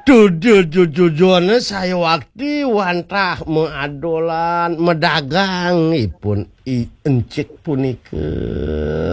Jujurnya saya waktu wantah meadolan medagang pun encik punikeun